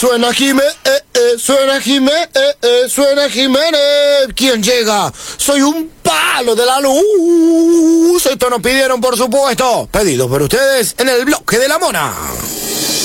Suena Jiménez. ¿Quién llega? Soy un palo de la luz. Esto nos pidieron, por supuesto. Pedido por ustedes en el bloque de la mona.